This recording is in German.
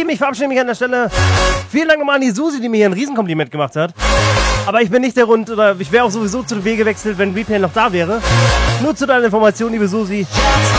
ich verabschiede mich an der Stelle. Vielen Dank nochmal an die Susi, die mir hier ein Riesenkompliment gemacht hat. Aber ich bin nicht der Grund, oder ich wäre auch sowieso zu Wege gewechselt, wenn Replay noch da wäre. Nur zu deiner Information, liebe Susi.